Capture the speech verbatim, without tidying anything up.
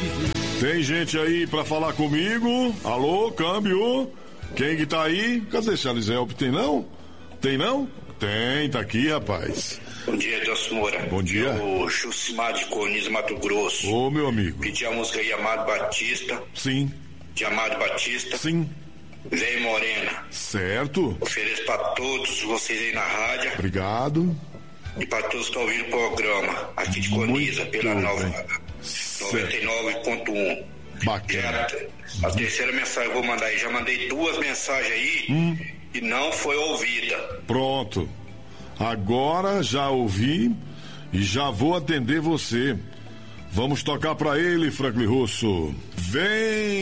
Tem gente aí pra falar comigo? Alô, câmbio? Quem que tá aí? Cadê Charles Help? Tem não? Tem não? Tem, tá aqui, rapaz. Bom dia, Delcio Moura. Bom dia. O Chucimar de Corniz, Mato Grosso. Ô, meu amigo. Pedi a música aí, Amado Batista. Sim. De Amado Batista. Sim. Vem Morena. Certo. Ofereço pra todos vocês aí na rádio. Obrigado. E pra todos que estão ouvindo o programa aqui de Corniza, pela nova, noventa e nove ponto um. Bacana. Já, a terceira mensagem eu vou mandar aí. Já mandei duas mensagens aí hum. e não foi ouvida. Pronto. Agora já ouvi e já vou atender você. Vamos tocar pra ele, Franklin Russo. Vem!